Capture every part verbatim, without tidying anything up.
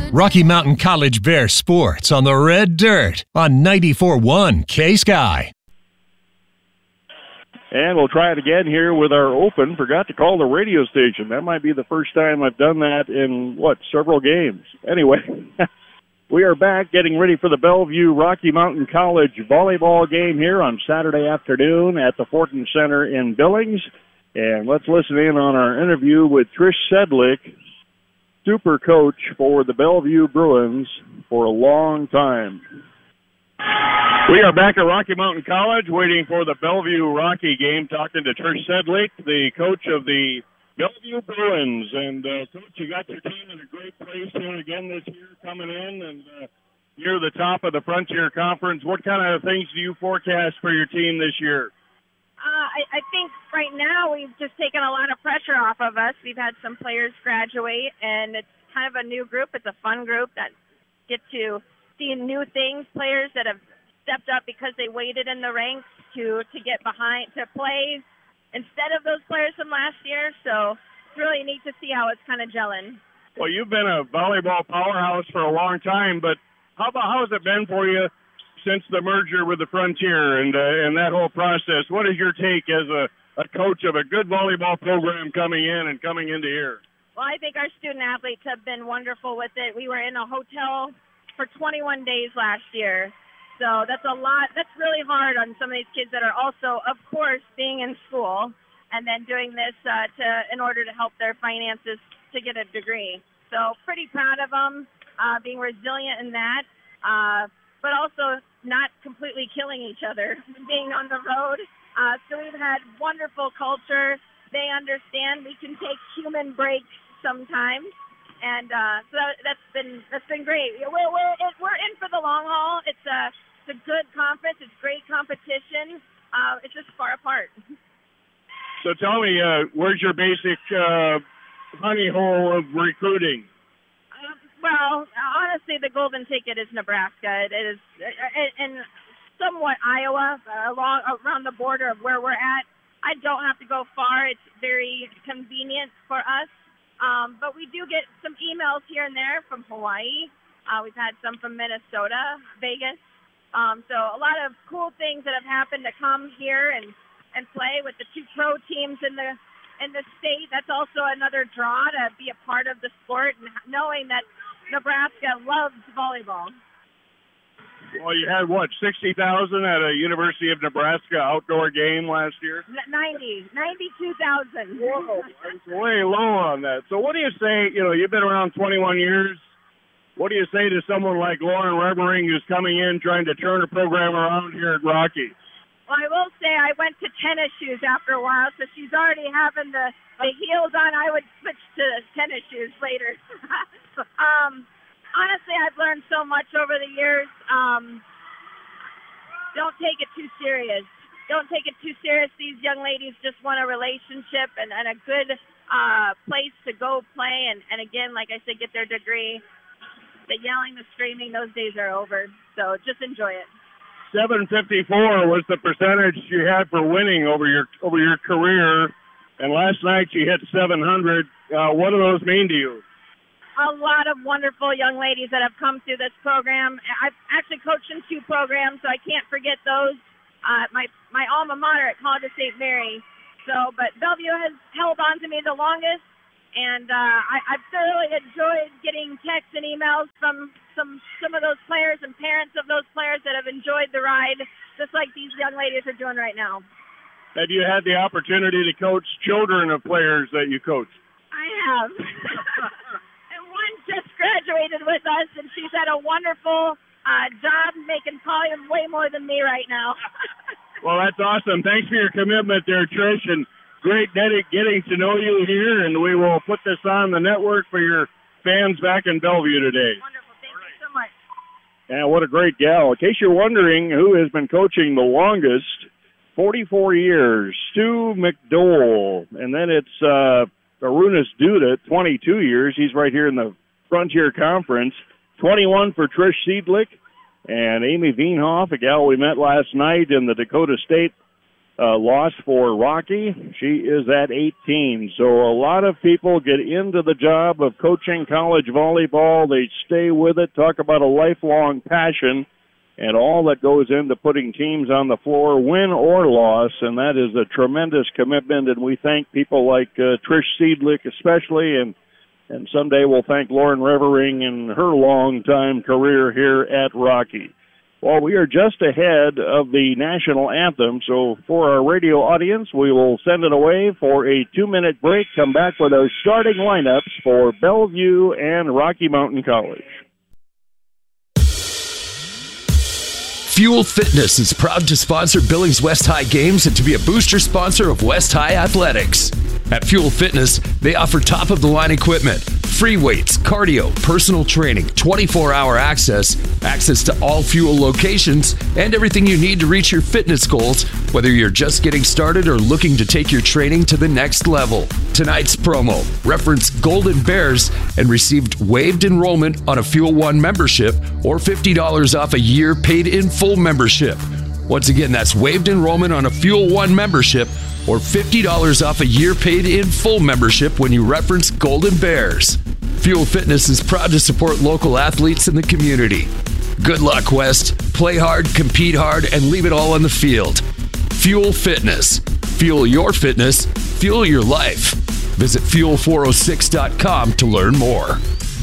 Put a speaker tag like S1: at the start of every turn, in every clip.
S1: Rocky Mountain College Bear Sports on the red dirt on ninety-four point one K-Sky.
S2: And we'll try it again here with our open. Forgot to call the radio station. That might be the first time I've done that in, what, several games. Anyway, we are back getting ready for the Bellevue Rocky Mountain College volleyball game here on Saturday afternoon at the Fortin Center in Billings. And let's listen in on our interview with Trish Sedlick, super coach for the Bellevue Bruins for a long time. We are back at Rocky Mountain College waiting for the Bellevue Rocky game, talking to Trish Sedlick, the coach of the Bellevue Bruins. And, uh, Coach, you got your team in a great place here again this year coming in, and uh, near the top of the Frontier Conference. What kind of things do you forecast for your team this year?
S3: Uh, I, I think right now we've just taken a lot of pressure off of us. We've had some players graduate, and it's kind of a new group. It's a fun group that get to see new things, players that have stepped up because they waited in the ranks to, to get behind, to play instead of those players from last year. So it's really neat to see how it's kind of gelling.
S2: Well, you've been a volleyball powerhouse for a long time, but how about how has it been for you since the merger with the Frontier and uh, and that whole process? What is your take as a, a coach of a good volleyball program coming in and coming into here?
S3: Well, I think our student athletes have been wonderful with it. We were in a hotel for twenty-one days last year. So that's a lot. That's really hard on some of these kids that are also, of course, being in school and then doing this uh, to in order to help their finances to get a degree. So pretty proud of them, uh, being resilient in that, uh, but also not completely killing each other, being on the road. Uh, so we've had wonderful culture. They understand we can take human breaks sometimes. And uh, so that's been that's been great. We're we're we're in for the long haul. It's a it's a good conference. It's great competition. Uh, it's just far apart.
S2: So tell me, uh, where's your basic uh, honey hole of recruiting?
S3: Uh, well, honestly, the golden ticket is Nebraska. It is uh, and somewhat Iowa, uh, along around the border of where we're at. I don't have to go far. It's very convenient for us. Um, but we do get some emails here and there from Hawaii. Uh, we've had some from Minnesota, Vegas. Um, so a lot of cool things that have happened to come here and, and play with the two pro teams in the in the state. That's also another draw to be a part of the sport and knowing that Nebraska loves volleyball.
S2: Well, you had, what, sixty thousand at a University of Nebraska outdoor game last year?
S3: ninety, ninety-two thousand.
S2: Whoa, that's way low on that. So what do you say, you know, you've been around twenty-one years. What do you say to someone like Lauren Revering who's coming in trying to turn a program around here at Rocky?
S3: Well, I will say I went to tennis shoes after a while, so she's already having the, the heels on. I would switch to tennis shoes later. um, honestly, I've learned so much over the years. Um, don't take it too serious. Don't take it too serious. These young ladies just want a relationship and, and a good uh, place to go play. And, and again, like I said, get their degree. The yelling, the screaming, those days are over. So just enjoy it.
S2: seven fifty-four was the percentage you had for winning over your over your career. And last night you hit seven hundred. Uh, what do those mean to you?
S3: A lot of wonderful young ladies that have come through this program. I've actually coached in two programs, so I can't forget those. Uh, my my alma mater at College of Saint Mary. So, but Bellevue has held on to me the longest, and uh, I, I've thoroughly enjoyed getting texts and emails from some some of those players and parents of those players that have enjoyed the ride, just like these young ladies are doing right now.
S2: Have you had the opportunity to coach children of players that you coach?
S3: I have. And one just graduated with us, and she's had a wonderful uh, job making probably way more than me right now.
S2: Well, that's awesome. Thanks for your commitment there, Trish, and great getting to know you here, and we will put this on the network for your fans back in Bellevue today.
S3: Wonderful. Thank you so much.
S2: And what a great gal. In case you're wondering who has been coaching the longest, forty-four years, Stu McDowell. And then it's uh, Arunas Duda, twenty-two years. He's right here in the Frontier Conference. twenty-one for Trish Sedlick. And Amy Veenhoff, a gal we met last night in the Dakota State uh, loss for Rocky. She is at eighteen. So a lot of people get into the job of coaching college volleyball. They stay with it, talk about a lifelong passion, and all that goes into putting teams on the floor, win or loss, and that is a tremendous commitment, and we thank people like uh, Trish Seidlich especially, and and someday we'll thank Lauren Revering in her long-time career here at Rocky. Well, we are just ahead of the national anthem, so for our radio audience, we will send it away for a two-minute break, come back with our starting lineups for Bellevue and Rocky Mountain College.
S4: Fuel Fitness is proud to sponsor Billings West High games and to be a booster sponsor of West High Athletics. At Fuel Fitness, they offer top-of-the-line equipment, free weights, cardio, personal training, twenty-four hour access, access to all Fuel locations, and everything you need to reach your fitness goals, whether you're just getting started or looking to take your training to the next level. Tonight's promo, reference Golden Bears and received waived enrollment on a Fuel One membership or fifty dollars off a year paid in full membership. Once again, that's waived enrollment on a Fuel One membership or fifty dollars off a year paid in full membership when you reference Golden Bears. Fuel Fitness is proud to support local athletes in the community. Good luck, West. Play hard, compete hard, and leave it all on the field. Fuel Fitness. Fuel your fitness. Fuel your life. Visit fuel four oh six dot com to learn more.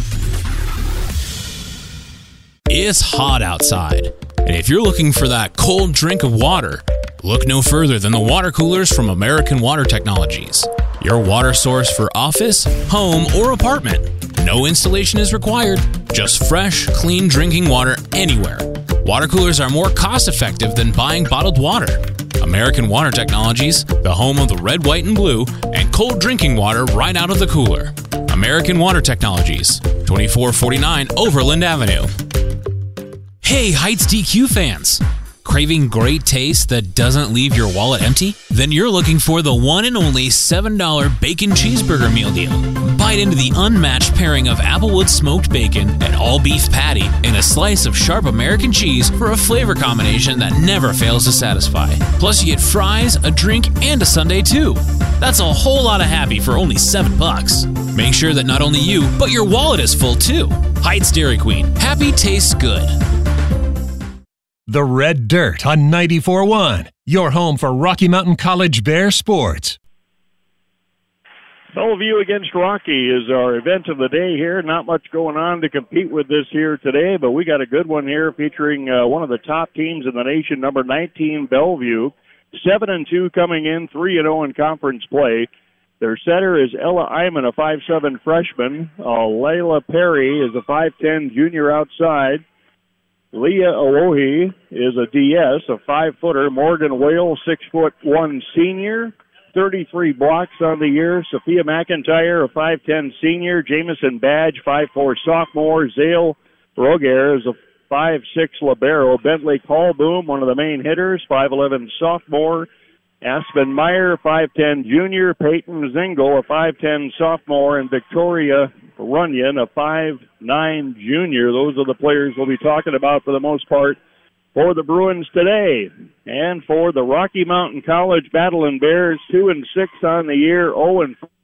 S5: It's hot outside, and if you're looking for that cold drink of water, look no further than the water coolers from American Water Technologies. Your water source for office, home, or apartment. No installation is required. Just fresh, clean drinking water anywhere. Water coolers are more cost-effective than buying bottled water. American Water Technologies, the home of the red, white, and blue, and cold drinking water right out of the cooler. American Water Technologies, twenty-four forty-nine Overland Avenue. Hey, Heights D Q fans! Craving great taste that doesn't leave your wallet empty? Then you're looking for the one and only seven dollar Bacon Cheeseburger Meal Deal. Bite into the unmatched pairing of Applewood smoked bacon, an all-beef patty, and a slice of sharp American cheese for a flavor combination that never fails to satisfy. Plus you get fries, a drink, and a sundae too. That's a whole lot of happy for only seven bucks. Make sure that not only you, but your wallet is full too. Heights Dairy Queen. Happy tastes good.
S1: The Red Dirt on ninety-four point one, your home for Rocky Mountain College Bear sports.
S2: Bellevue against Rocky is our event of the day here. Not much going on to compete with this here today, but we got a good one here featuring uh, one of the top teams in the nation, number nineteen, Bellevue. seven and two coming in, three and oh in conference play. Their setter is Ella Iman, a five seven freshman. Uh, Layla Perry is a five ten junior outside. Leah Awohi is a D S, a five-footer. Morgan Whale, six foot one senior, thirty-three blocks on the year. Sophia McIntyre, a five ten senior. Jamison Badge, five four sophomore. Zale Roger is a five six libero. Bentley Callboom, one of the main hitters, five eleven sophomore. Aspen Meyer, five ten junior. Peyton Zingle, a five ten sophomore. And Victoria Runyon, a five nine junior. Those are the players we'll be talking about for the most part for the Bruins today. And for the Rocky Mountain College Battling Bears, two and six on the year, oh and four.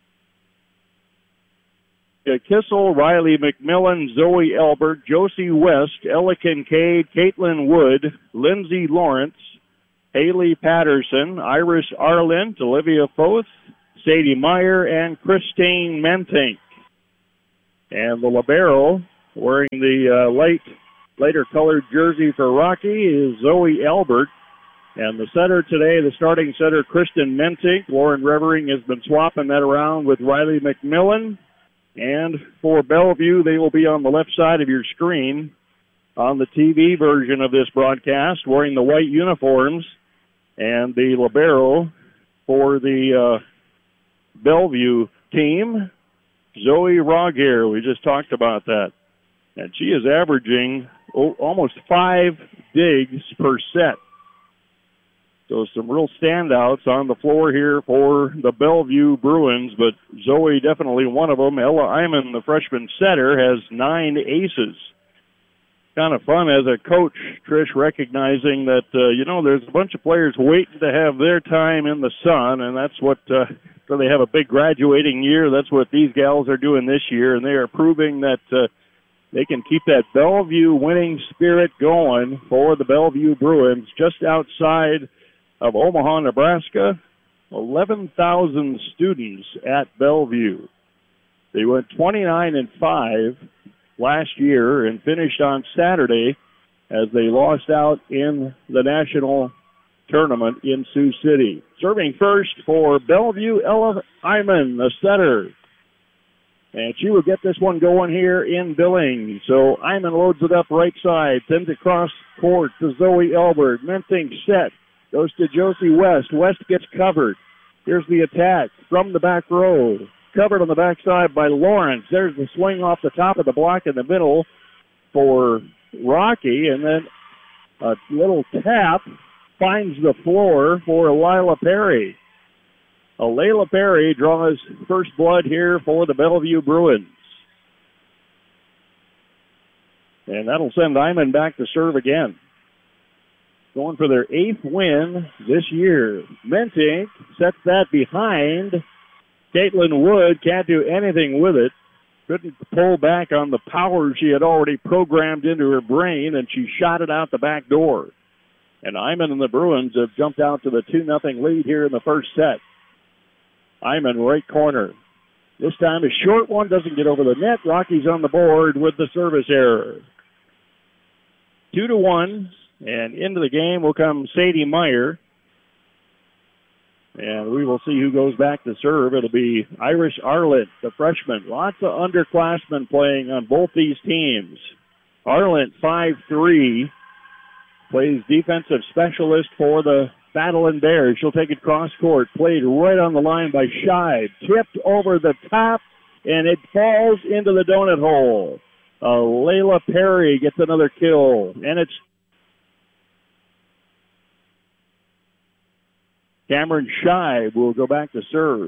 S2: Kissel, Riley McMillan, Zoe Elbert, Josie West, Ella Kincaid, Caitlin Wood, Lindsay Lawrence, Haley Patterson, Iris Arlind, Olivia Foth, Sadie Meyer, and Christine Mentink. And the libero, wearing the uh, light, lighter colored jersey for Rocky, is Zoe Albert. And the setter today, the starting setter, Kristen Mentink. Lauren Revering has been swapping that around with Riley McMillan. And for Bellevue, they will be on the left side of your screen on the T V version of this broadcast, wearing the white uniforms. And the libero for the uh, Bellevue team, Zoe Rogier. We just talked about that. And she is averaging oh, almost five digs per set. So some real standouts on the floor here for the Bellevue Bruins, but Zoe definitely one of them. Ella Iman, the freshman setter, has nine aces. kind of fun as a coach, Trish, recognizing that, uh, you know, there's a bunch of players waiting to have their time in the sun, and that's what, uh, so they have a big graduating year. That's what these gals are doing this year, and they are proving that uh, they can keep that Bellevue winning spirit going for the Bellevue Bruins just outside of Omaha, Nebraska. eleven thousand students at Bellevue. They went twenty-nine and five last year and finished on Saturday as they lost out in the national tournament in Sioux City. Serving first for Bellevue, Ella Hyman, the setter. And she will get this one going here in Billings. So Hyman loads it up right side, sends it cross court to Zoe Elbert. Mensing set, goes to Josie West. West gets covered. Here's the attack from the back row. Covered on the backside by Lawrence. There's the swing off the top of the block in the middle for Rocky. And then a little tap finds the floor for Lila Perry. Layla Perry draws first blood here for the Bellevue Bruins. And that'll send Hyman back to serve again. Going for their eighth win this year. Mentink sets that behind. Caitlin Wood can't do anything with it. Couldn't pull back on the power she had already programmed into her brain, and she shot it out the back door. And Hyman and the Bruins have jumped out to the two nothing lead here in the first set. Hyman, right corner. This time a short one doesn't get over the net. Rocky's on the board with the service error. Two to one, and into the game will come Sadie Meyer. And we will see who goes back to serve. It'll be Irish Arlett, the freshman. Lots of underclassmen playing on both these teams. Arlett, five three, plays defensive specialist for the Battling Bears. She'll take it cross court. Played right on the line by Scheib. Tipped over the top, and it falls into the donut hole. Uh, Layla Perry gets another kill, and it's Cameron Scheib will go back to serve.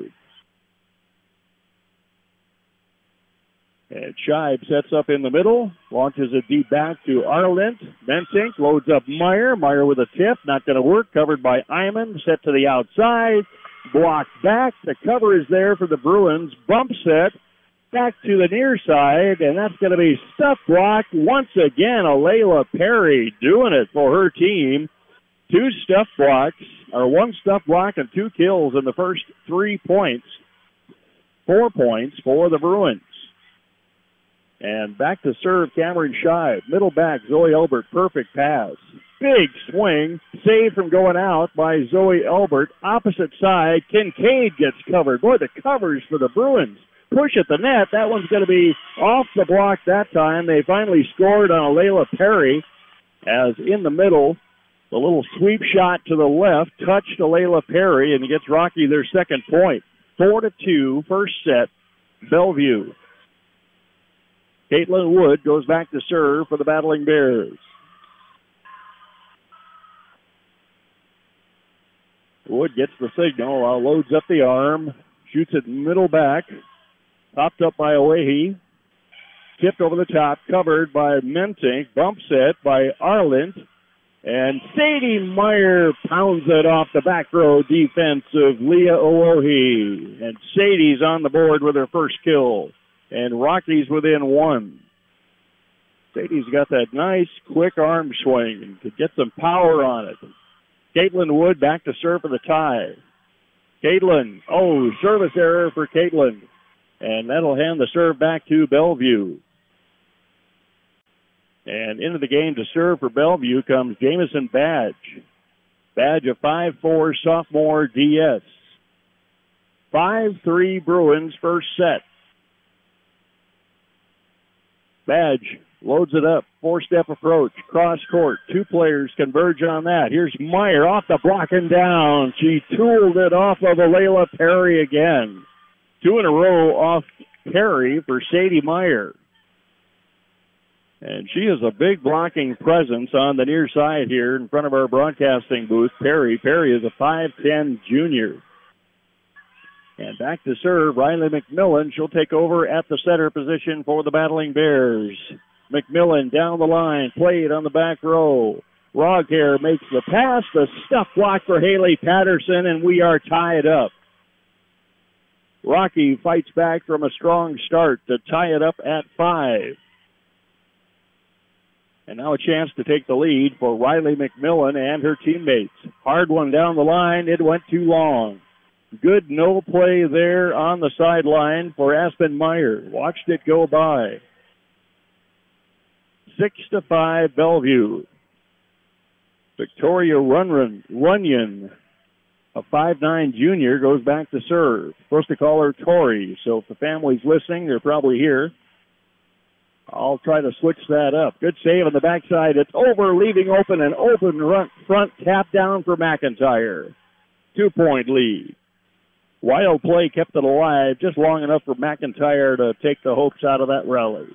S2: And Scheib sets up in the middle, launches it deep back to Arlent. Mensink loads up Meyer. Meyer with a tip, not going to work. Covered by Hyman, set to the outside. Blocked back. The cover is there for the Bruins. Bump set back to the near side, and that's going to be stuff blocked. Once again, Layla Perry doing it for her team. Two stuff blocks, or one stuff block and two kills in the first three points. Four points for the Bruins. And back to serve Cameron Scheib. Middle back, Zoe Elbert, perfect pass. Big swing, saved from going out by Zoe Elbert. Opposite side, Kincaid gets covered. Boy, the covers for the Bruins. Push at the net. That one's going to be off the block that time. They finally scored on Layla Perry as in the middle. The little sweep shot to the left touched Layla Perry and gets Rocky their second point. Four to two, first set, Bellevue. Caitlin Wood goes back to serve for the Battling Bears. Wood gets the signal, uh, loads up the arm, shoots it middle back, topped up by Oahe, tipped over the top, covered by Mentink, bump set by Arlent, and Sadie Meyer pounds it off the back row defense of Leah Oahe. And Sadie's on the board with her first kill. And Rocky's within one. Sadie's got that nice, quick arm swing and could get some power on it. Caitlin Wood back to serve for the tie. Caitlin, oh, service error for Caitlin. And that'll hand the serve back to Bellevue. And into the game to serve for Bellevue comes Jamison Badge. Badge, a five four sophomore D S. five three Bruins first set. Badge loads it up. Four-step approach. Cross court. Two players converge on that. Here's Meyer off the block and down. She tooled it off of Layla Perry again. Two in a row off Perry for Sadie Meyer. And she is a big blocking presence on the near side here in front of our broadcasting booth. Perry. Perry is a five ten junior. And back to serve, Riley McMillan. She'll take over at the center position for the Battling Bears. McMillan down the line, played on the back row. Roghair makes the pass, the stuff block for Haley Patterson, and we are tied up. Rocky fights back from a strong start to tie it up at five. And now a chance to take the lead for Riley McMillan and her teammates. Hard one down the line. It went too long. Good no play there on the sideline for Aspen Meyer. Watched it go by. Six to five, Bellevue. Victoria Runyon, Runyon, a five nine junior, goes back to serve. Supposed to call her Tori, so if the family's listening, they're probably here. I'll try to switch that up. Good save on the backside. It's over, leaving open an open front, front tap down for McIntyre. Two-point lead. Wild play kept it alive just long enough for McIntyre to take the hopes out of that rally.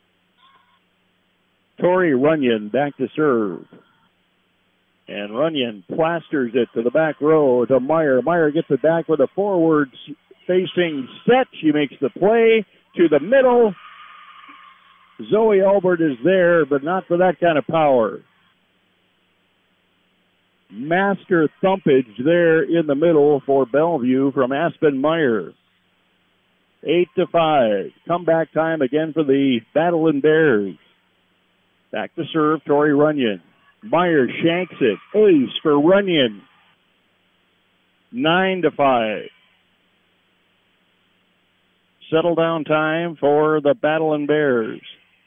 S2: Tori Runyon back to serve. And Runyon plasters it to the back row to Meyer. Meyer gets it back with a forward-facing set. She makes the play to the middle. Zoe Albert is there, but not for that kind of power. Master thumpage there in the middle for Bellevue from Aspen Meyer. Eight to five. Comeback time again for the Battling Bears. Back to serve, Tori Runyon. Meyer shanks it. Ace for Runyon. Nine to five. Settle down time for the Battling Bears.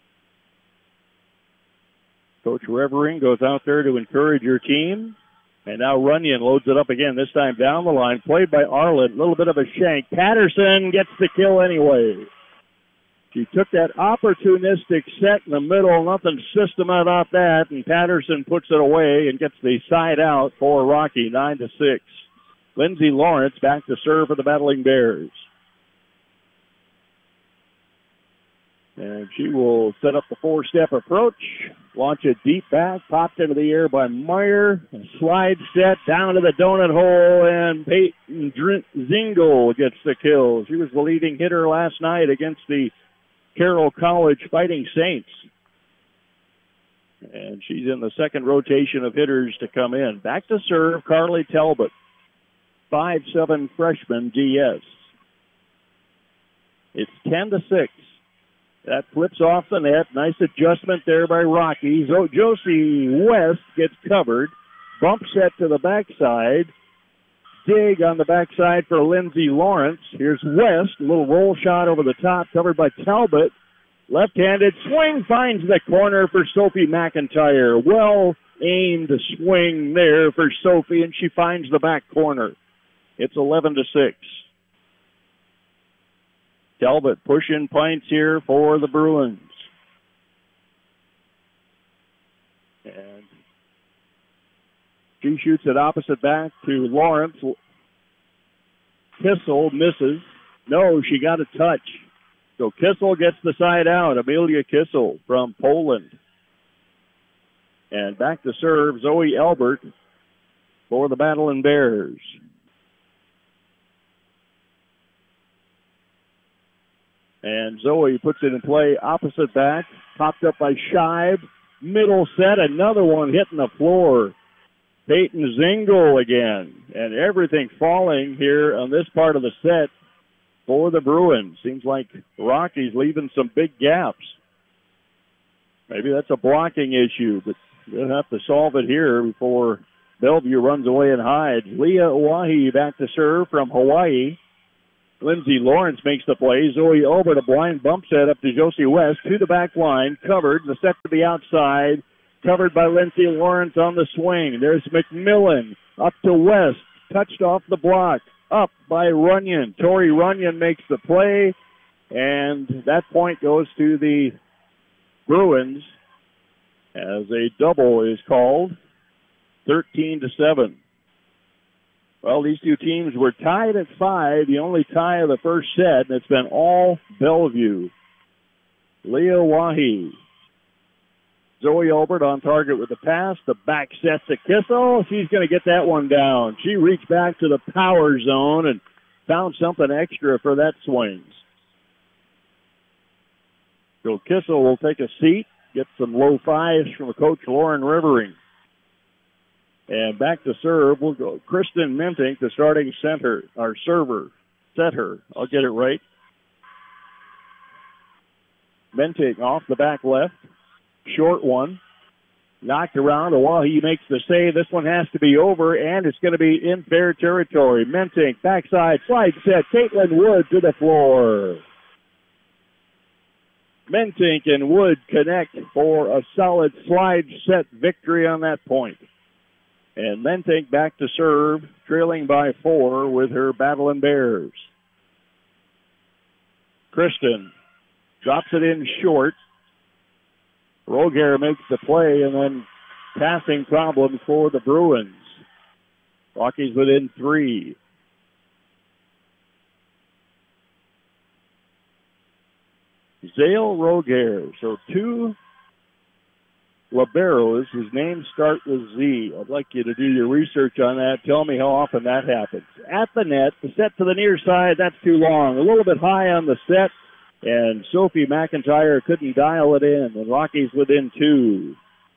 S2: Coach Revering goes out there to encourage your team. And now Runyon loads it up again, this time down the line. Played by Arlen. A little bit of a shank. Patterson gets the kill anyway. She took that opportunistic set in the middle. Nothing systematic off that. And Patterson puts it away and gets the side out for Rocky, nine to six. Lindsay Lawrence back to serve for the Battling Bears. And she will set up the four-step approach. Launch it deep back. Popped into the air by Meyer. Slide set down to the donut hole. And Peyton Zingle gets the kill. She was the leading hitter last night against the Carroll College Fighting Saints. And she's in the second rotation of hitters to come in. Back to serve, Carly Talbot. five seven freshman D S. It's ten to six. That flips off the net. Nice adjustment there by Rocky. So Josie West gets covered. Bump set to the backside. Dig on the backside for Lindsay Lawrence. Here's West. A little roll shot over the top, covered by Talbot. Left-handed swing finds the corner for Sophie McIntyre. Well-aimed swing there for Sophie, and she finds the back corner. It's eleven to six. Talbot pushing points here for the Bruins. And she shoots it opposite back to Lawrence. Kissel misses. No, she got a touch. So Kissel gets the side out. Amelia Kissel from Poland. And back to serve, Zoe Albert for the Battling Bears. And Zoe puts it in play opposite back. Popped up by Scheib. Middle set, another one hitting the floor. Peyton Zingle again. And everything falling here on this part of the set for the Bruins. Seems like Rocky's leaving some big gaps. Maybe that's a blocking issue, but they'll have to solve it here before Bellevue runs away and hides. Leah Oahe back to serve from Hawaii. Lindsay Lawrence makes the play. Zoe Albert, a blind bump set up to Josie West to the back line. Covered. The set to the outside. Covered by Lindsay Lawrence on the swing. There's McMillan up to West. Touched off the block. Up by Runyon. Tori Runyon makes the play. And that point goes to the Bruins as a double is called. thirteen to seven. Well, these two teams were tied at five, the only tie of the first set, and it's been all Bellevue. Leah Wahi. Zoe Albert on target with the pass. The back set to Kissel. She's going to get that one down. She reached back to the power zone and found something extra for that swing. So Kissel will take a seat get some low fives from Coach Lauren Rivering. And back to serve, we'll go Kristen Mentink, the starting center, our server, setter. I'll get it right. Mentink off the back left. Short one. Knocked around. Oahe makes the save. This one has to be over, and it's going to be in fair territory. Mentink, backside, slide set. Caitlin Wood to the floor. Mentink and Wood connect for a solid slide set victory on that point. And Mentink back to serve, trailing by four with her Battling Bears. Kristen drops it in short. Roger makes the play, and then passing problems for the Bruins. Rockies within three. Zale Roger. So two liberos whose names start with Z. I'd like you to do your research on that. Tell me how often that happens. At the net, the set to the near side, that's too long. A little bit high on the set, and Sophie McIntyre couldn't dial it in. The Rockies within two.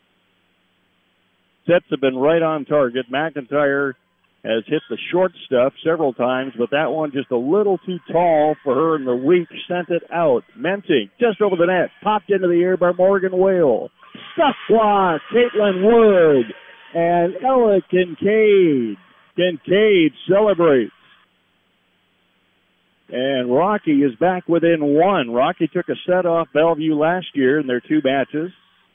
S2: Sets have been right on target. McIntyre has hit the short stuff several times, but that one just a little too tall for her, and the weak sent it out. Mentink just over the net, popped into the air by Morgan Whale. Stuff block, Caitlin Wood, and Ella Kincaid. Kincaid celebrates. And Rocky is back within one. Rocky took a set off Bellevue last year in their two matches,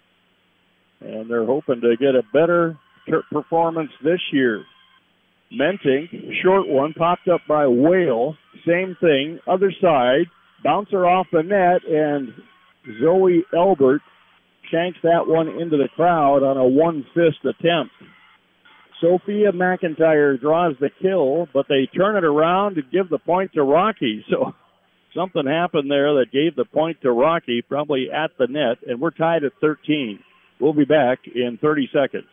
S2: and they're hoping to get a better ter- performance this year. Mentink, short one, popped up by Whale. Same thing, other side. Bouncer off the net, and Zoe Elbert shanks that one into the crowd on a one-fist attempt. Sophia McIntyre draws the kill, but they turn it around to give the point to Rocky. So something happened there that gave the point to Rocky, probably at the net, and we're tied at thirteen. We'll be back in thirty seconds.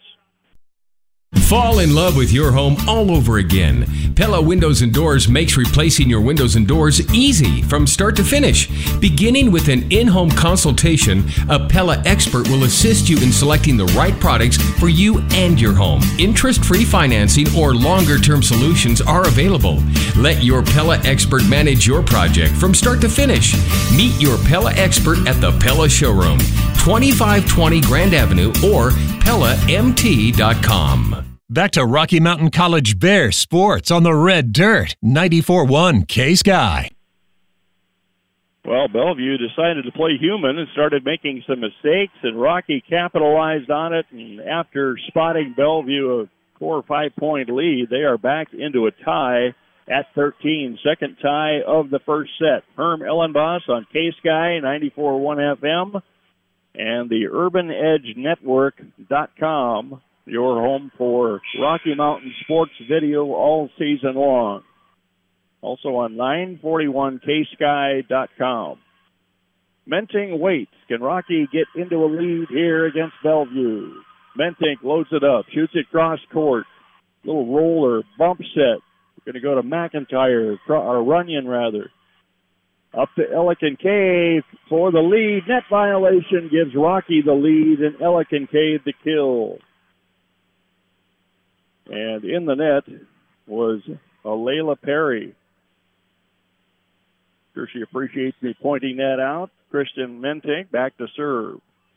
S6: Fall in love with your home all over again. Pella Windows and Doors makes replacing your windows and doors easy from start to finish. Beginning with an in-home consultation, a Pella expert will assist you in selecting the right products for you and your home. Interest-free financing or longer-term solutions are available. Let your Pella expert manage your project from start to finish. Meet your Pella expert at the Pella Showroom, twenty-five twenty Grand Avenue, or Pella M T dot com.
S1: Back to Rocky Mountain College Bear Sports on the Red Dirt, ninety-four one K-Sky.
S2: Well, Bellevue decided to play human and started making some mistakes, and Rocky capitalized on it. And after spotting Bellevue a four or five-point lead, they are back into a tie at thirteen. Second tie of the first set. Herm Ellenboss on K-Sky, ninety-four one F M, and the Urban Edge Network dot com. Your home for Rocky Mountain Sports Video all season long. Also on nine forty-one K Sky dot com. Mentink waits. Can Rocky get into a lead here against Bellevue? Mentink loads it up, shoots it cross court. Little roller, bump set. We're going to go to McIntyre, or Runyon rather. Up to Ella Kincaid for the lead. Net violation gives Rocky the lead, and Ella Kincaid the kill. And in the net was Alayla Perry. Sure, she appreciates me pointing that out. Kristen Mentink back to serve.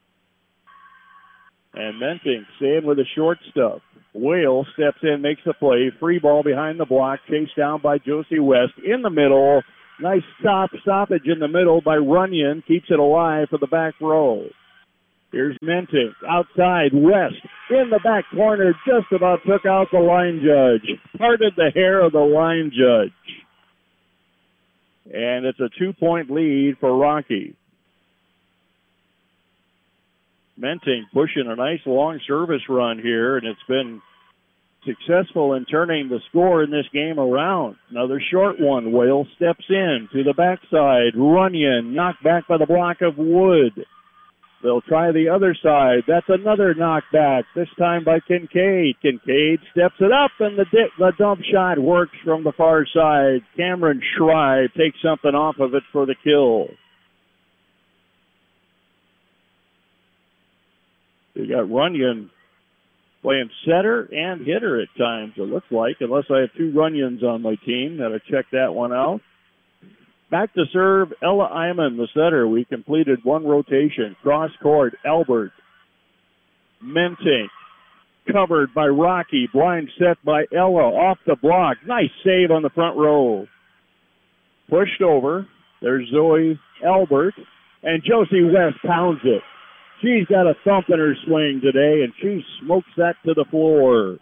S2: And Mentink staying with the short stuff. Whale steps in, makes the play. Free ball behind the block, chased down by Josie West. In the middle, nice stop, stoppage in the middle by Runyon. Keeps it alive for the back row. Here's Mentink outside. West in the back corner, just about took out the line judge. Parted the hair of the line judge. And it's a two-point lead for Rocky. Mentink pushing a nice long service run here, and it's been successful in turning the score in this game around. Another short one. Whale steps in to the backside. Runyon knocked back by the block of Wood. They'll try the other side. That's another knockback, this time by Kincaid. Kincaid steps it up, and the, dip, the dump shot works from the far side. Cameron Schreiber takes something off of it for the kill. We got Runyon playing setter and hitter at times, it looks like, unless I have two Runyons on my team. Got to check that one out. Back to serve, Ella Iman, the setter. We completed one rotation. Cross court, Albert. Mentink. Covered by Rocky. Blind set by Ella. Off the block. Nice save on the front row. Pushed over. There's Zoe Albert. And Josie West pounds it. She's got a thump in her swing today, and she smokes that to the floor.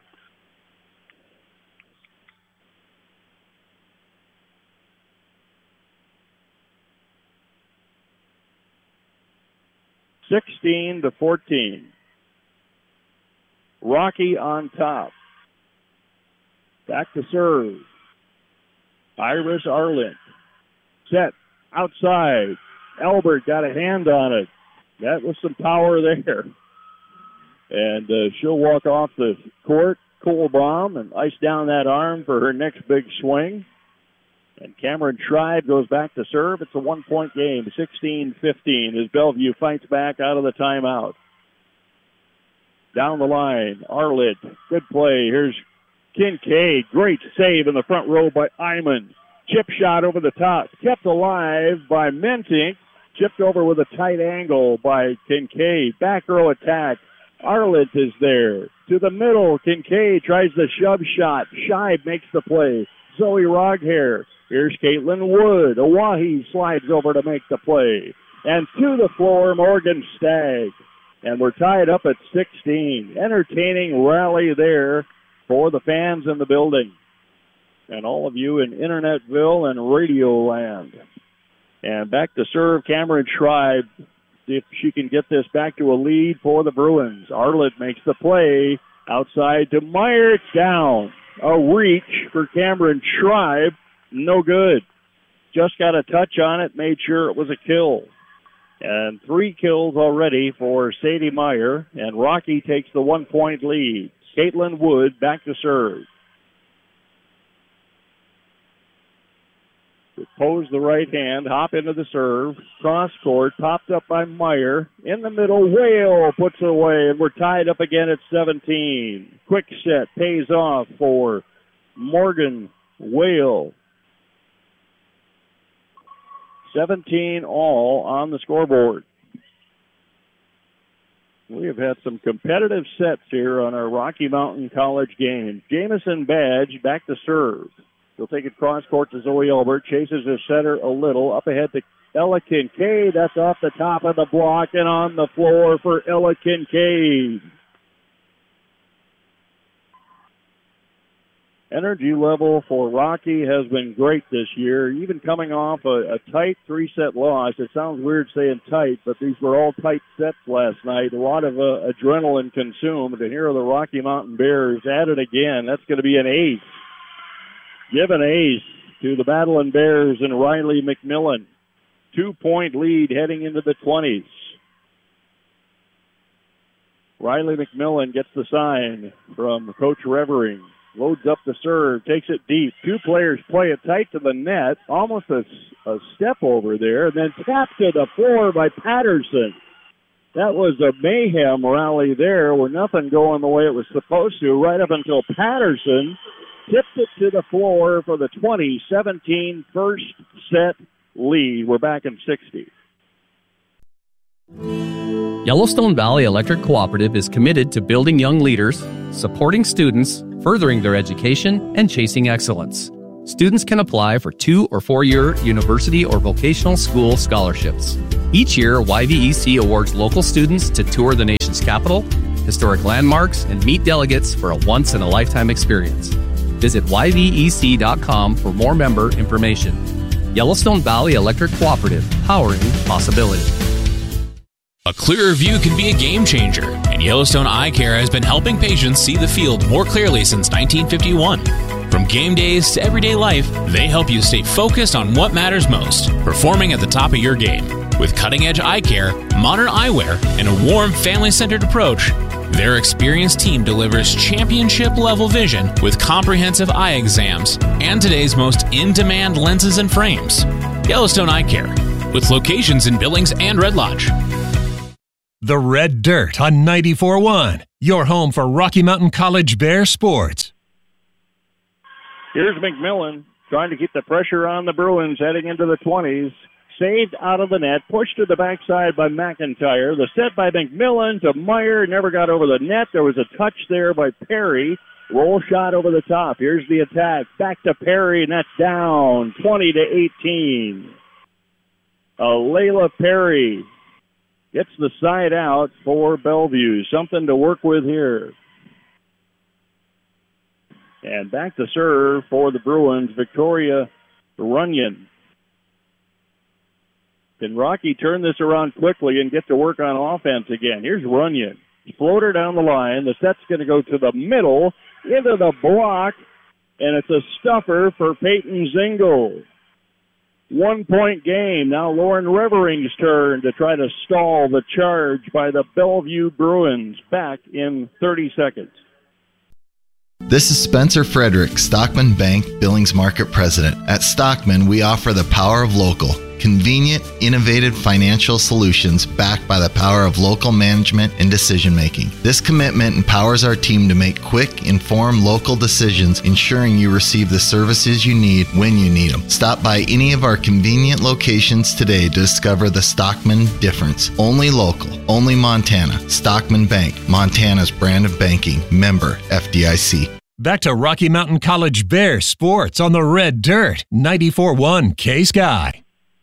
S2: sixteen to fourteen. Rocky on top. Back to serve. Iris Arlind. Set outside. Albert got a hand on it. That was some power there. And uh, she'll walk off the court, Kohlbaum, and ice down that arm for her next big swing. And Cameron Schreiber goes back to serve. It's a one-point game, sixteen fifteen, as Bellevue fights back out of the timeout. Down the line, Arlitt, good play. Here's Kincaid, great save in the front row by Iman. Chip shot over the top, kept alive by Mentink. Chipped over with a tight angle by Kincaid. Back row attack. Arlitt is there. To the middle, Kincaid tries the shove shot. Scheib makes the play. Zoe Roghair. Here's Caitlin Wood. Oahe slides over to make the play. And to the floor, Morgan Stagg. And we're tied up at sixteen. Entertaining rally there for the fans in the building. And all of you in Internetville and Radio Land. And back to serve, Cameron Schreiber. See if she can get this back to a lead for the Bruins. Arlitt makes the play. Outside to Meyer. It's down. A reach for Cameron Schreiber. No good. Just got a touch on it. Made sure it was a kill. And three kills already for Sadie Meyer. And Rocky takes the one-point lead. Caitlin Wood back to serve. Pose the right hand, hop into the serve, cross court, popped up by Meyer. In the middle, Whale puts it away, and we're tied up again at seventeen. Quick set pays off for Morgan Whale. seventeen all on the scoreboard. We have had some competitive sets here on our Rocky Mountain College game. Jamison Badge back to serve. He'll take it cross court to Zoe Albert. Chases the center a little. Up ahead to Ella Kincaid. That's off the top of the block and on the floor for Ella Kincaid. Energy level for Rocky has been great this year, even coming off a, a tight three-set loss. It sounds weird saying tight, but these were all tight sets last night. A lot of uh, adrenaline consumed. And here are the Rocky Mountain Bears at it again. That's going to be an ace. Give an ace to the Battling Bears and Riley McMillan. Two-point lead heading into the twenties. Riley McMillan gets the sign from Coach Revering. Loads up the serve, takes it deep. Two players play it tight to the net. Almost a, a step over there. And then tapped to the floor by Patterson. That was a mayhem rally there with nothing going the way it was supposed to right up until Patterson tipped it to the floor for the twenty seventeen first set lead. We're back in sixty.
S7: Yellowstone Valley Electric Cooperative is committed to building young leaders, supporting students, furthering their education, and chasing excellence. Students can apply for two- or four-year university or vocational school scholarships. Each year, Y V E C awards local students to tour the nation's capital, historic landmarks, and meet delegates for a once-in-a-lifetime experience. Visit Y V E C dot com for more member information. Yellowstone Valley Electric Cooperative, powering possibility.
S5: A clearer view can be a game changer, and Yellowstone Eye Care has been helping patients see the field more clearly since nineteen fifty-one. From game days to everyday life, they help you stay focused on what matters most, performing at the top of your game. With cutting-edge eye care, modern eyewear, and a warm, family-centered approach, their experienced team delivers championship-level vision with comprehensive eye exams and today's most in-demand lenses and frames. Yellowstone Eye Care, with locations in Billings and Red Lodge.
S1: The Red Dirt on ninety-four one, your home for Rocky Mountain College Bear sports.
S2: Here's McMillan trying to keep the pressure on the Bruins heading into the twenties. Saved out of the net, pushed to the backside by McIntyre. The set by McMillan to Meyer, never got over the net. There was a touch there by Perry. Roll shot over the top. Here's the attack. Back to Perry, and that's down, twenty to eighteen. Uh, Layla Perry gets the side out for Bellevue. Something to work with here. And back to serve for the Bruins, Victoria Runyon. Can Rocky turn this around quickly and get to work on offense again? Here's Runyon. Floater down the line. The set's going to go to the middle, into the block, and it's a stuffer for Peyton Zingle. One-point game. Now Lauren Revering's turn to try to stall the charge by the Bellevue Bruins. Back in thirty seconds.
S8: This is Spencer Frederick, Stockman Bank Billings Market President. At Stockman, we offer the power of local. Convenient, innovative financial solutions backed by the power of local management and decision-making. This commitment empowers our team to make quick, informed local decisions, ensuring you receive the services you need when you need them. Stop by any of our convenient locations today to discover the Stockman difference. Only local, only Montana. Stockman Bank, Montana's brand of banking. Member F D I C.
S1: Back to Rocky Mountain College Bear sports on the Red Dirt, ninety-four one K-Sky.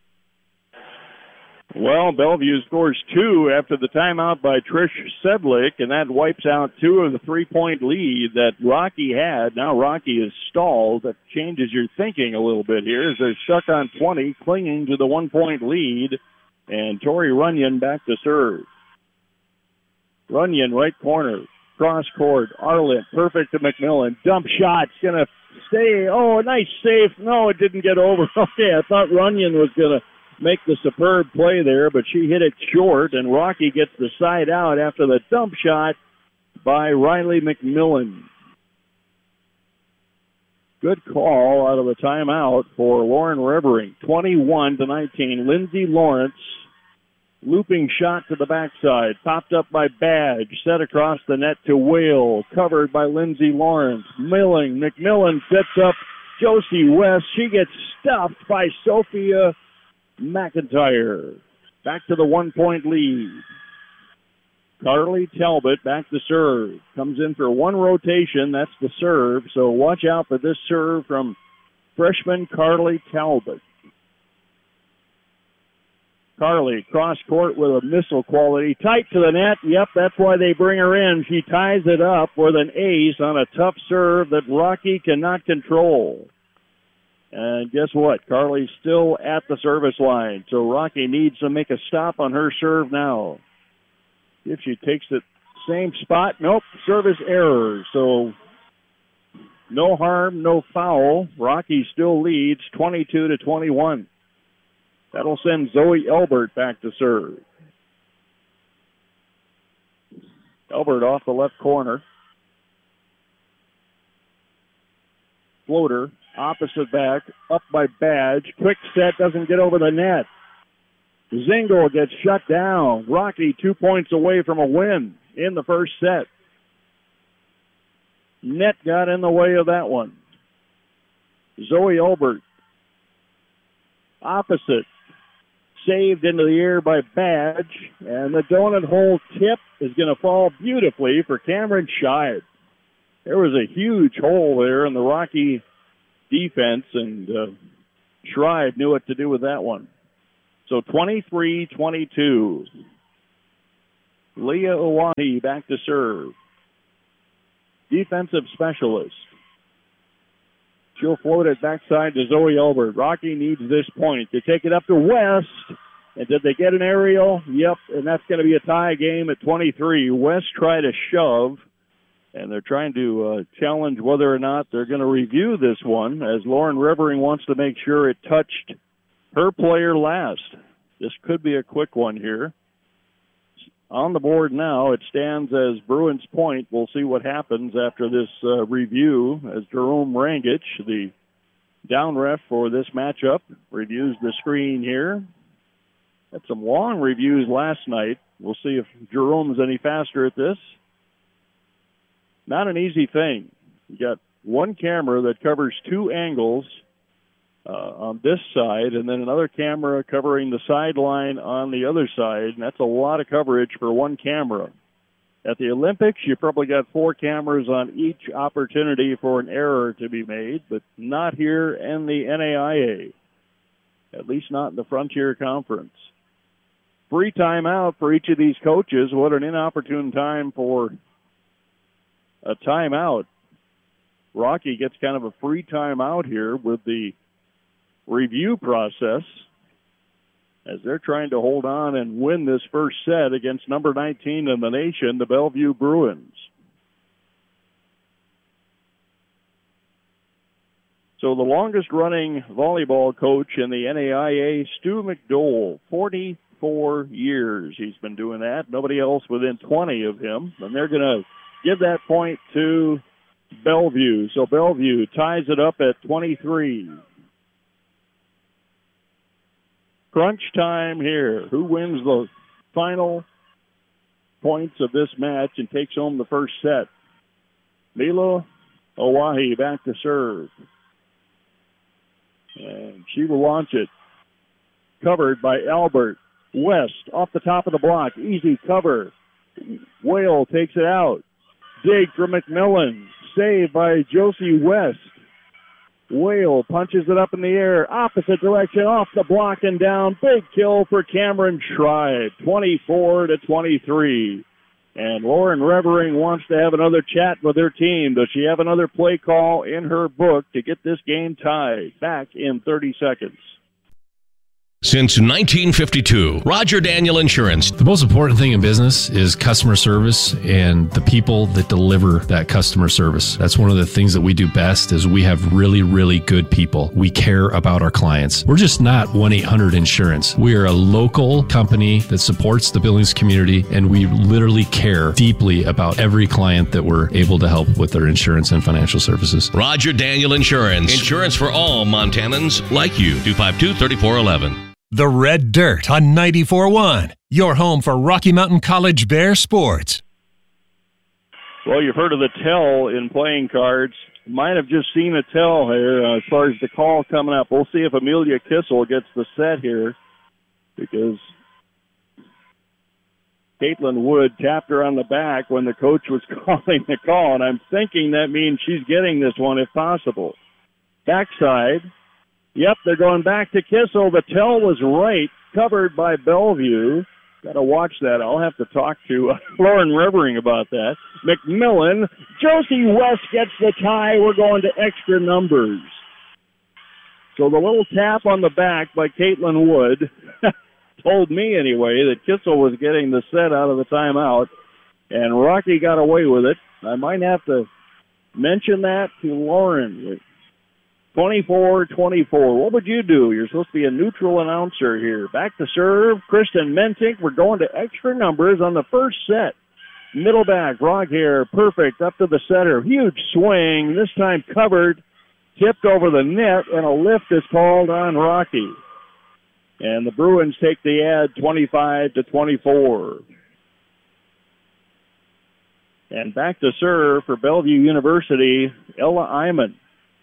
S2: Well, Bellevue scores two after the timeout by Trish Sedlick, and that wipes out two of the three-point lead that Rocky had. Now Rocky is stalled. That changes your thinking a little bit here as they're stuck on twenty, clinging to the one-point lead, and Tori Runyon back to serve. Runyon, right corner, cross court, Arlett, perfect to McMillan. Dump shot's going to stay. Oh, a nice save. No, it didn't get over. Okay, I thought Runyon was going to make the superb play there, but she hit it short, and Rocky gets the side out after the dump shot by Riley McMillan. Good call out of the timeout for Lauren Revering. twenty-one to nineteen. Lindsay Lawrence, looping shot to the backside, popped up by Badge, set across the net to Whale, covered by Lindsay Lawrence. Milling, McMillan sets up Josie West. She gets stuffed by Sophia McIntyre. Back to the one-point lead. Carly Talbot back to serve. Comes in for one rotation. That's the serve. So watch out for this serve from freshman Carly Talbot. Carly, cross court with a missile quality. Tight to the net. Yep, that's why they bring her in. She ties it up with an ace on a tough serve that Rocky cannot control. And guess what? Carly's still at the service line. So Rocky needs to make a stop on her serve now. If she takes it same spot, nope, service error. So no harm, no foul. Rocky still leads twenty-two to twenty-one. That'll send Zoe Elbert back to serve. Elbert off the left corner. Floater. Opposite back, up by Badge. Quick set, doesn't get over the net. Zingle gets shut down. Rocky two points away from a win in the first set. Net got in the way of that one. Zoe Olbert. Opposite. Saved into the air by Badge. And the donut hole tip is going to fall beautifully for Cameron Shive. There was a huge hole there in the Rocky defense, and uh, Schreiber knew what to do with that one. So twenty-three twenty-two. Leah Owani back to serve. Defensive specialist. She'll float it backside to Zoe Elbert. Rocky needs this point to take it up to West. And did they get an aerial? Yep, and that's going to be a tie game at twenty-three. West tried a shove. And they're trying to uh, challenge whether or not they're going to review this one, as Lauren Revering wants to make sure it touched her player last. This could be a quick one here. On the board now, it stands as Bruins point. We'll see what happens after this uh, review, as Jerome Rangich, the down ref for this matchup, reviews the screen here. Had some long reviews last night. We'll see if Jerome's any faster at this. Not an easy thing. You got one camera that covers two angles uh, on this side, and then another camera covering the sideline on the other side, and that's a lot of coverage for one camera. At the Olympics, you probably got four cameras on each opportunity for an error to be made, but not here in the N A I A, at least not in the Frontier Conference. Free timeout for each of these coaches. What an inopportune time for a timeout. Rocky gets kind of a free timeout here with the review process as they're trying to hold on and win this first set against number nineteen in the nation, the Bellevue Bruins. So the longest-running volleyball coach in the N A I A, Stu McDowell, forty-four years he's been doing that. Nobody else within twenty of him. And they're going to give that point to Bellevue. So Bellevue ties it up at twenty-three. Crunch time here. Who wins the final points of this match and takes home the first set? Mila Oahi back to serve. And she will launch it. Covered by Albert. West off the top of the block. Easy cover. Whale takes it out. Dig for McMillan. Saved by Josie West. Whale punches it up in the air. Opposite direction off the block and down. Big kill for Cameron Schreiber. twenty-four to twenty-three. And Lauren Revering wants to have another chat with her team. Does she have another play call in her book to get this game tied? Back in thirty seconds.
S9: Since nineteen fifty-two, Roger Daniel Insurance.
S10: The most important thing in business is customer service and the people that deliver that customer service. That's one of the things that we do best is we have really, really good people. We care about our clients. We're just not one eight hundred insurance. We are a local company that supports the Billings community, and we literally care deeply about every client that we're able to help with their insurance and financial services.
S9: Roger Daniel Insurance. Insurance for all Montanans like you. two five two, three four one one.
S1: The Red Dirt on ninety-four point one, your home for Rocky Mountain College Bear sports.
S2: Well, you've heard of the tell in playing cards. Might have just seen a tell here uh, as far as the call coming up. We'll see if Amelia Kissel gets the set here because Caitlin Wood tapped her on the back when the coach was calling the call, and I'm thinking that means she's getting this one if possible. Backside. Yep, they're going back to Kissel. The tell was right, covered by Bellevue. Got to watch that. I'll have to talk to uh, Lauren Revering about that. McMillan. Josie West gets the tie. We're going to extra numbers. So the little tap on the back by Caitlin Wood told me, anyway, that Kissel was getting the set out of the timeout, and Rocky got away with it. I might have to mention that to Lauren. twenty-four twenty-four. What would you do? You're supposed to be a neutral announcer here. Back to serve. Kristen Mentink. We're going to extra numbers on the first set. Middle back. Roghair. Perfect. Up to the center. Huge swing. This time covered. Tipped over the net, and a lift is called on Rocky. And the Bruins take the ad twenty-five to twenty-four. And back to serve for Bellevue University, Ella Iman.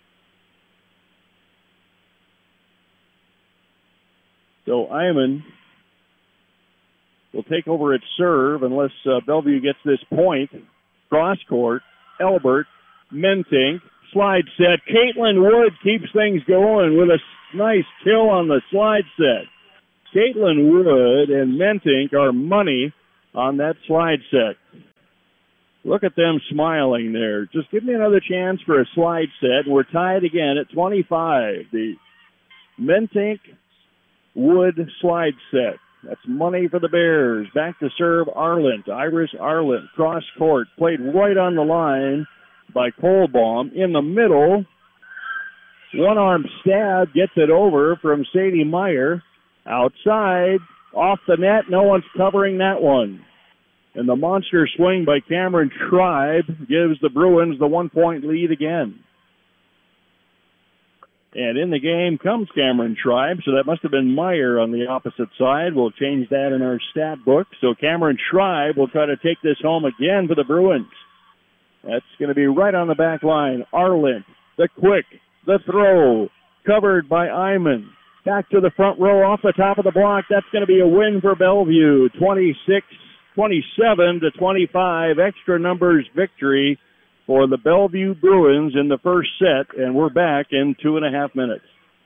S2: So Iman will take over at serve unless uh, Bellevue gets this point. Cross court, Elbert, Mentink, slide set. Caitlin Wood keeps things going with a nice kill on the slide set. Caitlin Wood and Mentink are money on that slide set. Look at them smiling there. Just give me another chance for a slide set. We're tied again at twenty-five. The Mentink Wood slide set. That's money for the Bears. Back to serve Arlant. Iris Arlant. Cross court. Played right on the line by Kohlbaum. In the middle. One arm stab. Gets it over from Sadie Meyer. Outside. Off the net. No one's covering that one. And the monster swing by Cameron Schreiber gives the Bruins the one-point lead again. And in the game comes Cameron Schreiber, so that must have been Meyer on the opposite side. We'll change that in our stat book. So Cameron Schreiber will try to take this home again for the Bruins. That's going to be right on the back line. Arlent, the quick, the throw, covered by Iman. Back to the front row off the top of the block. That's going to be a win for Bellevue. twenty-six twenty-seven to twenty-five. Extra numbers victory for the Bellevue Bruins in the first set. And we're back in two and a half minutes.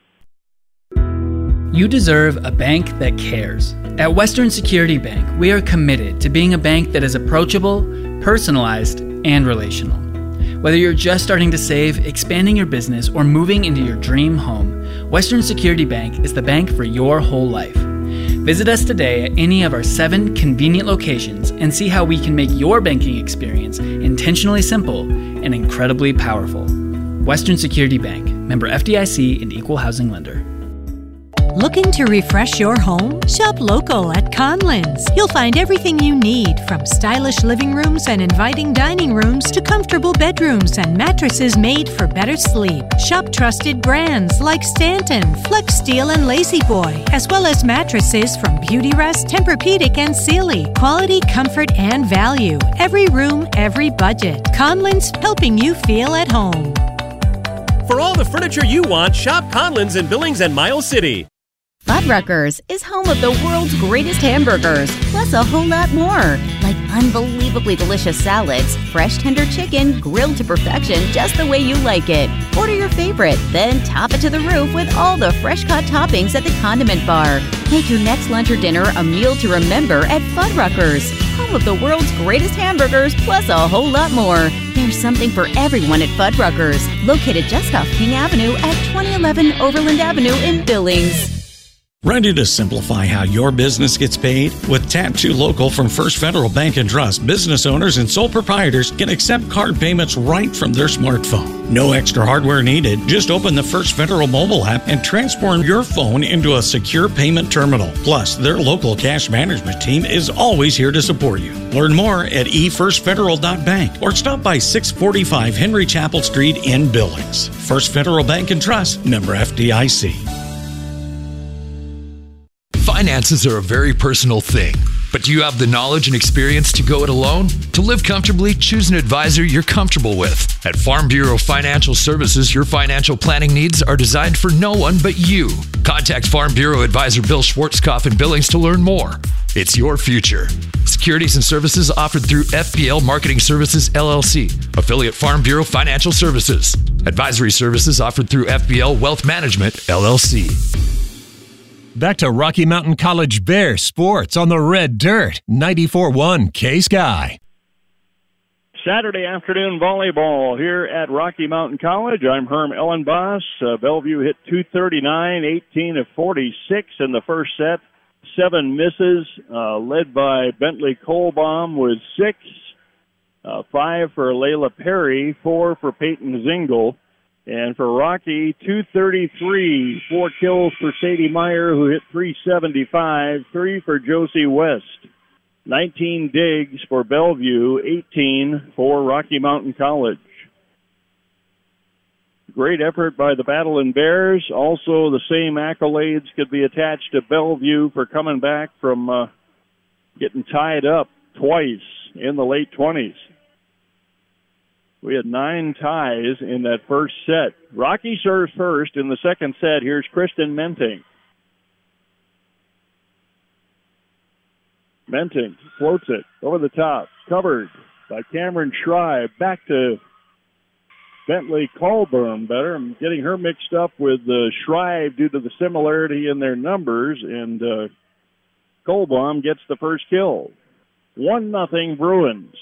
S11: You deserve a bank that cares. At Western Security Bank, we are committed to being a bank that is approachable, personalized, and relational. Whether you're just starting to save, expanding your business, or moving into your dream home, Western Security Bank is the bank for your whole life. Visit us today at any of our seven convenient locations and see how we can make your banking experience intentionally simple and incredibly powerful. Western Security Bank, member F D I C and equal housing lender.
S12: Looking to refresh your home? Shop local at Conlins. You'll find everything you need, from stylish living rooms and inviting dining rooms to comfortable bedrooms and mattresses made for better sleep. Shop trusted brands like Stanton, Flex Steel, and Lazy Boy, as well as mattresses from Beautyrest, Tempur-Pedic, and Sealy. Quality, comfort, and value. Every room, every budget. Conlins, helping you feel at home.
S13: For all the furniture you want, shop Conlins in Billings and Miles City.
S14: Fuddruckers is home of the world's greatest hamburgers, plus a whole lot more, like unbelievably delicious salads, fresh tender chicken grilled to perfection just the way you like it. Order your favorite, then top it to the roof with all the fresh-cut toppings at the condiment bar. Make your next lunch or dinner a meal to remember at Fuddruckers, home of the world's greatest hamburgers, plus a whole lot more. There's something for everyone at Fuddruckers, located just off King Avenue at twenty eleven Overland Avenue in Billings.
S15: Ready to simplify how your business gets paid? With Tap two Local from First Federal Bank and Trust, business owners and sole proprietors can accept card payments right from their smartphone. No extra hardware needed. Just open the First Federal mobile app and transform your phone into a secure payment terminal. Plus, their local cash management team is always here to support you. Learn more at e first federal dot bank or stop by six forty-five Henry Chapel Street in Billings. First Federal Bank and Trust, member F D I C.
S4: Finances are a very personal thing, but do you have the knowledge and experience to go it alone? To live comfortably, choose an advisor you're comfortable with. At Farm Bureau Financial Services, your financial planning needs are designed for no one but you. Contact Farm Bureau Advisor Bill Schwarzkopf in Billings to learn more. It's your future. Securities and services offered through F B L Marketing Services, L L C, affiliate Farm Bureau Financial Services. Advisory services offered through F B L Wealth Management, L L C.
S1: Back to Rocky Mountain College Bear Sports on the Red Dirt, ninety-four one K-Sky.
S2: Saturday afternoon volleyball here at Rocky Mountain College. I'm Herm Ellenboss. Uh, Bellevue hit two thirty-nine, eighteen of forty-six in the first set. Seven misses, uh, led by Bentley Kohlbaum with six. Uh, five for Layla Perry, four for Peyton Zingle. And for Rocky, two thirty-three, four kills for Sadie Meyer, who hit three seventy-five, three for Josie West. nineteen digs for Bellevue, eighteen for Rocky Mountain College. Great effort by the Battling Bears. Also, the same accolades could be attached to Bellevue for coming back from uh, getting tied up twice in the late twenties. We had nine ties in that first set. Rocky serves first in the second set. Here's Kristen Menting. Menting floats it over the top. Covered by Cameron Schreiber. Back to Bentley Kohlbaum. Better. I'm getting her mixed up with uh, Schreiber due to the similarity in their numbers. And uh, Kohlbaum gets the first kill. One nothing Bruins.